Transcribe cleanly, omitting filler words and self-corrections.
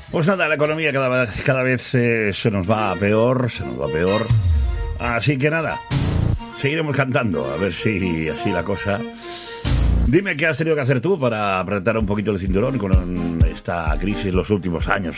Pues nada, la economía cada vez se nos va peor, Así que nada, seguiremos cantando, a ver si así la cosa. Dime qué has tenido que hacer tú para apretar un poquito el cinturón con esta crisis los últimos años.